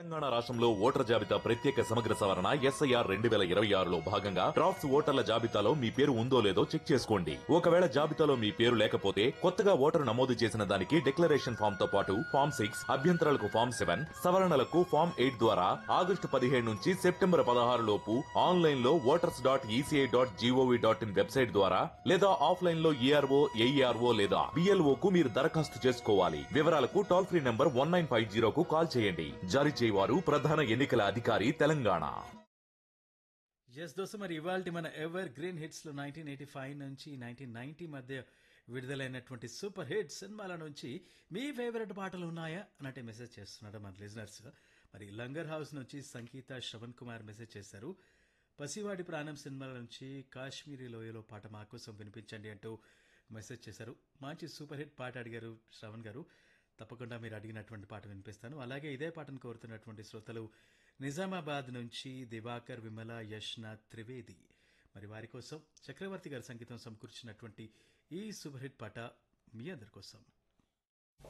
తెలంగాణ రాష్ట్రంలో ఓటర్ జాబితా ప్రత్యేక సమగ్ర సవరణ ఎస్ఐఆర్ 2026లో భాగంగా డ్రాఫ్ట్స్ ఓటర్ల జాబితాలో మీ పేరు ఉందో లేదో చెక్ చేసుకోండి. ఒకవేళ జాబితాలో మీ పేరు లేకపోతే కొత్తగా ఓటరు నమోదు చేసిన దానికి డిక్లరేషన్ ఫామ్ తో పాటు ఫామ్ 6 అభ్యంతరాలకు ఫామ్ 7 సవరణలకు ఫామ్ 8 ద్వారా ఆగస్టు 15 నుంచి సెప్టెంబర్ 16 లోపు ఆన్లైన్ లో voters.eci.gov.in వెబ్సైట్ ద్వారా లేదా ఆఫ్లైన్ లో ఏఆర్ఓ ఏఈఆర్ఓ లేదా బిఎల్ఓ కు మీరు దరఖాస్తు చేసుకోవాలి. వివరాలకు టోల్ ఫ్రీ నంబర్ 1950 కు కాల్ చేయండి. జారీ చేయవారు ప్రధాన ఎన్నికల అధికారి తెలంగాణ. ఎస్ దోస్తు, మరి ఇవాళ మన ఎవర్ గ్రీన్ హిట్స్ లో 1985 నుంచి 1990 మధ్య విడుదలైనటువంటి సూపర్ హిట్ సినిమాల నుంచి మీ ఫేవరెట్ పాటలు ఉన్నాయా అన్నట్టు మెసేజ్ చేస్తున్నాడు మన లిజనర్స్. మరి లంగర్ హౌస్ నుంచి సంగీత శ్రవణ్ కుమార్ మెసేజ్ చేశారు. పసివాడి ప్రాణం సినిమాల నుంచి కాశ్మీరీ లోయలో పాట మా కోసం వినిపించండి అంటూ మెసేజ్ చేశారు. మంచి సూపర్ హిట్ పాట అడిగారు శ్రవణ్ గారు. తప్పకుండా మీరు అడిగినటువంటి పాట వినిపిస్తాను. అలాగే ఇదే పాటను కోరుతున్నటువంటి శ్రోతలు నిజామాబాద్ నుంచి దివాకర్, విమల, యశ్నాథ్ త్రివేది. మరి వారి కోసం చక్రవర్తి గారి సంగీతం సమకూర్చినటువంటి ఈ సూపర్ హిట్ పాట మీ అందరి కోసం.